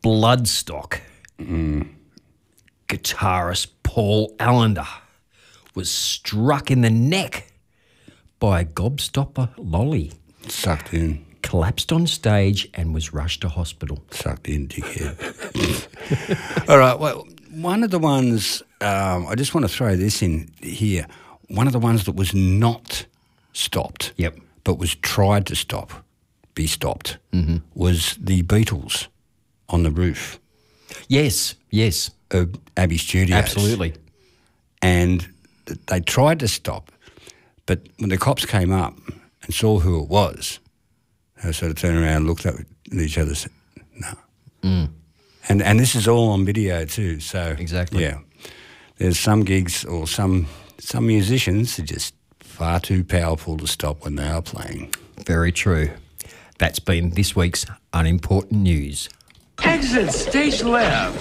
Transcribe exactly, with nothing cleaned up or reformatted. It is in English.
Bloodstock. Mm. Guitarist Paul Allender was struck in the neck by a gobstopper lolly. Sucked in. Collapsed on stage and was rushed to hospital. Sucked in, dickhead. All right, well, one of the ones, um, I just want to throw this in here. One of the ones that was not stopped, Yep. but was tried to stop, be stopped, mm-hmm. was the Beatles on the roof Yes, yes. of Abbey Studios. Absolutely. And they tried to stop, but when the cops came up and saw who it was, they sort of turned around and looked at each other and said, no. Mm. And and this is all on video too, so... Exactly. Yeah. There's some gigs or some some musicians are just far too powerful to stop when they are playing. Very true. That's been this week's Unimportant News. Exit stage left.